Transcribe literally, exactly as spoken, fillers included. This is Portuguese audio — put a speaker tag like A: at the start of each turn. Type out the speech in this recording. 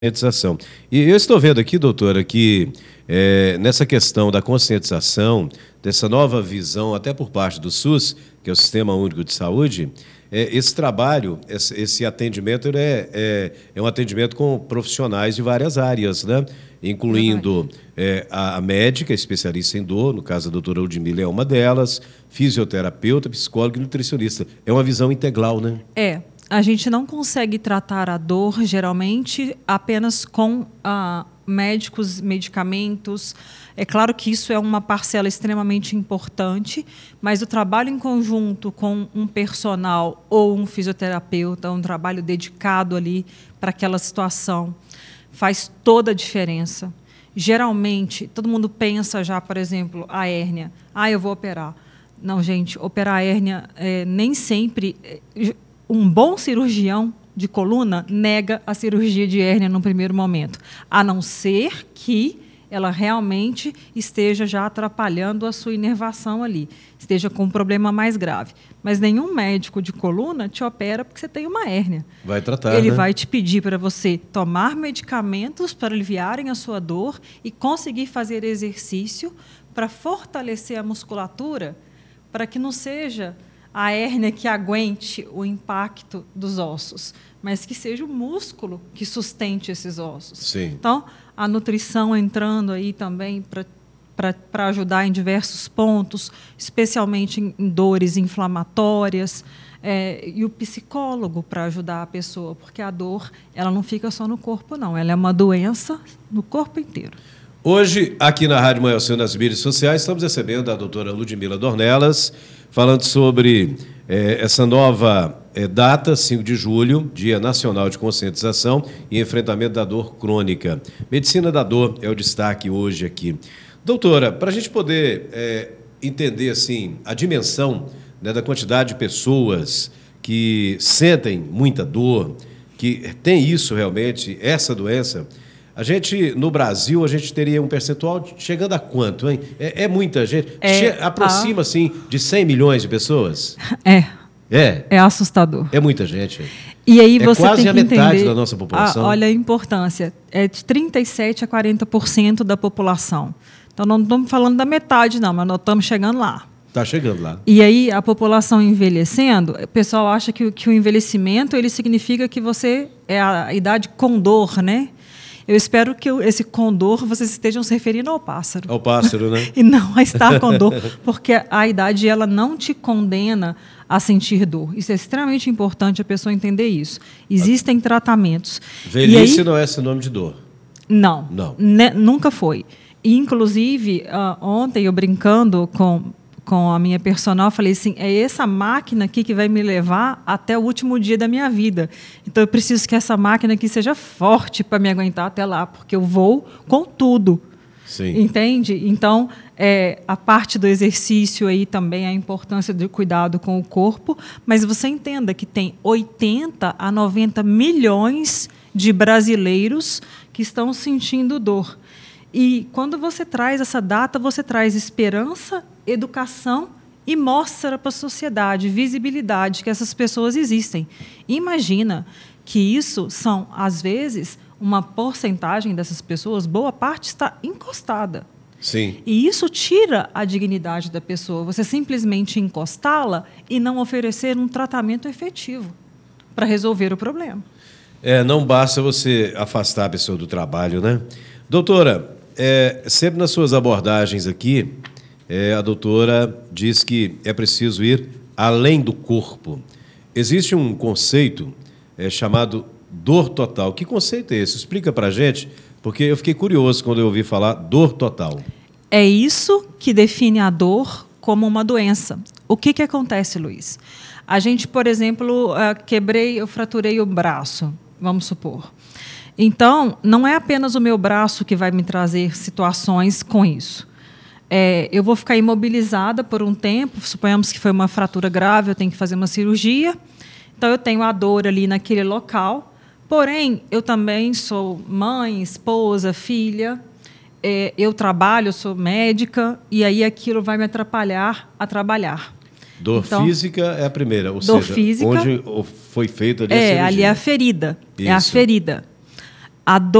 A: Conscientização. E eu estou vendo aqui, doutora, que é, nessa questão da conscientização, dessa nova visão, até por parte do SUS, que é o Sistema Único de Saúde, é, esse trabalho, esse, esse atendimento ele é, é, é um atendimento com profissionais de várias áreas, né? Incluindo é, a, a médica, especialista em dor, no caso a doutora Ludmila é uma delas, fisioterapeuta, psicóloga e nutricionista. É uma visão integral, né?
B: É. A gente não consegue tratar a dor, geralmente, apenas com ah, médicos, medicamentos. É claro que isso é uma parcela extremamente importante, mas o trabalho em conjunto com um personal ou um fisioterapeuta, um trabalho dedicado ali para aquela situação, faz toda a diferença. Geralmente, todo mundo pensa já, por exemplo, a hérnia. Ah, eu vou operar. Não, gente, operar a hérnia é, nem sempre... É, um bom cirurgião de coluna nega a cirurgia de hérnia no primeiro momento, a não ser que ela realmente esteja já atrapalhando a sua inervação ali, esteja com um problema mais grave. Mas nenhum médico de coluna te opera porque você tem uma hérnia.
A: Vai tratar,
B: Ele
A: né?
B: vai te pedir para você tomar medicamentos para aliviarem a sua dor e conseguir fazer exercício para fortalecer a musculatura, para que não seja a hérnia que aguente o impacto dos ossos, mas que seja o músculo que sustente esses ossos.
A: Sim.
B: Então, a nutrição entrando aí também para ajudar em diversos pontos, especialmente em, em dores inflamatórias, é, e o psicólogo para ajudar a pessoa, porque a dor ela não fica só no corpo, não, ela é uma doença no corpo inteiro.
A: Hoje, aqui na Rádio Manhã Seu, nas mídias sociais, estamos recebendo a doutora Ludmila Dornelas, falando sobre eh, essa nova eh, data, cinco de julho, Dia Nacional de Conscientização e Enfrentamento da Dor Crônica. Medicina da dor é o destaque hoje aqui. Doutora, para a gente poder eh, entender assim, a dimensão, né, da quantidade de pessoas que sentem muita dor, que tem isso realmente, essa doença, a gente, no Brasil, a gente teria um percentual chegando a quanto, hein? É, é muita gente.
B: É,
A: che aproxima, a... assim, de cem milhões de pessoas?
B: É.
A: É.
B: É assustador.
A: É muita gente.
B: E aí
A: é
B: você
A: quase
B: tem que
A: a metade
B: entender,
A: da nossa população.
B: A, olha a importância. É de trinta e sete a quarenta por cento da população. Então, não estamos falando da metade, não, mas nós estamos chegando lá.
A: Está chegando lá.
B: E aí, a população envelhecendo, o pessoal acha que, que o envelhecimento ele significa que você é a, a idade com dor, né? Eu espero que esse condor vocês estejam se referindo ao pássaro.
A: Ao pássaro, né?
B: E não a estar com dor, porque a idade ela não te condena a sentir dor. Isso é extremamente importante a pessoa entender isso. Existem tratamentos.
A: Velhice
B: aí,
A: não é sinônimo de dor.
B: Não.
A: Não.
B: Ne, nunca foi. E, inclusive, uh, ontem eu brincando com com a minha personal, eu falei assim, é essa máquina aqui que vai me levar até o último dia da minha vida. Então, eu preciso que essa máquina aqui seja forte para me aguentar até lá, porque eu vou com tudo.
A: Sim.
B: Entende? Então, é, a parte do exercício aí também, a importância do cuidado com o corpo, mas você entenda que tem oitenta a noventa milhões de brasileiros que estão sentindo dor. E quando você traz essa data, você traz esperança, educação e mostra para a sociedade, visibilidade que essas pessoas existem. Imagina que isso são, às vezes, uma porcentagem dessas pessoas, boa parte está encostada.
A: Sim.
B: E isso tira a dignidade da pessoa. Você simplesmente encostá-la e não oferecer um tratamento efetivo para resolver o problema.
A: É, não basta você afastar a pessoa do trabalho, né? Doutora, é, sempre nas suas abordagens aqui, é, a doutora diz que é preciso ir além do corpo. Existe um conceito é, chamado dor total. Que conceito é esse? Explica para a gente, porque eu fiquei curioso quando eu ouvi falar dor total.
B: É isso que define a dor como uma doença. O que, que acontece, Luiz? A gente, por exemplo, quebrei, eu fraturei o braço, vamos supor. Então, não é apenas o meu braço que vai me trazer situações com isso. É, eu vou ficar imobilizada por um tempo, suponhamos que foi uma fratura grave, eu tenho que fazer uma cirurgia, então eu tenho a dor ali naquele local, porém, eu também sou mãe, esposa, filha, é, eu trabalho, eu sou médica, e aí aquilo vai me atrapalhar a trabalhar.
A: Dor
B: então,
A: física é a primeira, ou
B: dor
A: seja,
B: física,
A: onde foi feita ali a
B: é,
A: cirurgia.
B: ali é a ferida,
A: Isso.
B: é a ferida. a dor